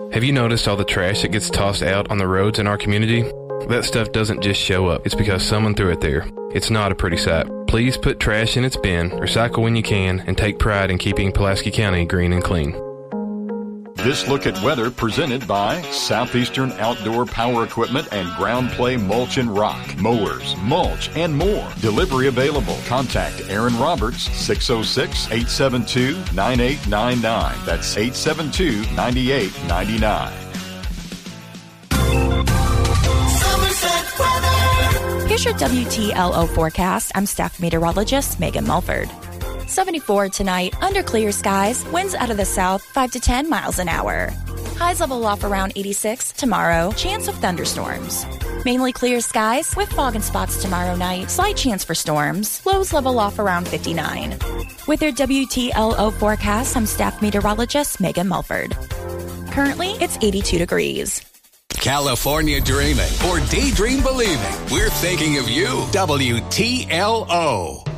Have you noticed all the trash that gets tossed out on the roads in our community? That stuff doesn't just show up. It's because someone threw it there. It's not a pretty sight. Please put trash in its bin, recycle when you can, and take pride in keeping Pulaski County green and clean. This look at weather presented by Southeastern Outdoor Power Equipment and Ground Play Mulch and Rock. Mowers, mulch, and more. Delivery available. Contact Aaron Roberts, 606-872-9899. That's 872-9899. Here's your WTLO forecast. I'm staff meteorologist Megan Mulford. 74 tonight, under clear skies, winds out of the south 5 to 10 miles an hour. Highs level off around 86 tomorrow, chance of thunderstorms. Mainly clear skies with fog and spots tomorrow night, slight chance for storms, lows level off around 59. With your WTLO forecast, I'm staff meteorologist Megan Mulford. Currently, it's 82 degrees. California dreaming or daydream believing. We're thinking of you. WTLO.